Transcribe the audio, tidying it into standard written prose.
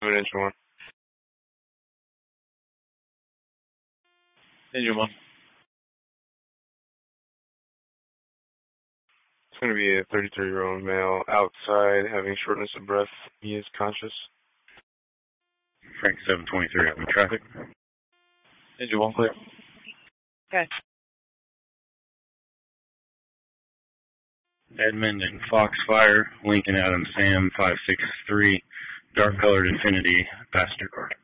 Engine 1. Engine 1. It's going to be a 33-year-old male outside having shortness of breath. He is conscious. Frank 723, open traffic. Engine 1 clear. Okay. Edmund and Foxfire, Lincoln Adam Sam 563, dark colored Infinity, passenger car.